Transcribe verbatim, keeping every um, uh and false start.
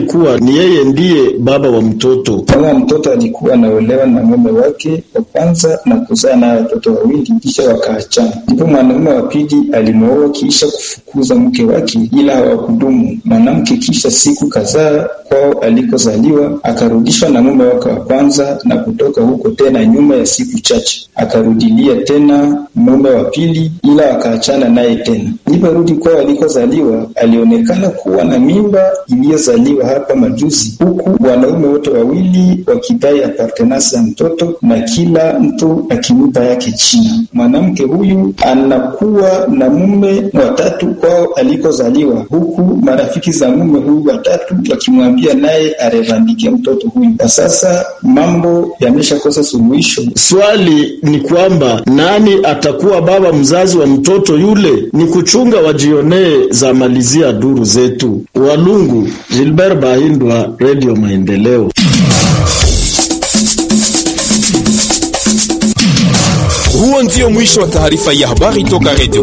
kuwa ni yeye ndiye baba wa mtoto. Kama mtoto alikuwa anaolewa na mume wake wa kwanza na kuzaa naye watoto wawili, kisha wakaachana. Ndipo mwanaume wa pili alimwoa kisha kufukuza mke wake, ila hawakudumu. Mwanamke kisha siku kadhaa kwao alikozaliwa akarudishwa na mume wake wa kwanza, na kutoka huko tena nyuma ya siku chache akarudilia tena mume wa pili, ila wakaachana naye tena. Aliporudi kwao alikozaliwa alionekana kuwa na mimba iliyozaliwa hapa majuzi, huku wanaume wote wawili wakidai apartenance ya mtoto na kila mtu akimpa yake china. Mwanamke huyu anakuwa na mume watatu kwao alikozaliwa, huku marafiki za mume huyu watatu wakimwambia naye arevandike mtoto huyu. Kwa sasa mambo yameshakosa suluhisho. Swali ni kwamba nani atakuwa baba mzazi wa mtoto yule? Ni kuchunga wajionee, za malizia duru zetu. Walungu, Gilbert Bahindwa, Radio Maendeleo. Huo ndio mwisho wa taarifa ya habari toka Radio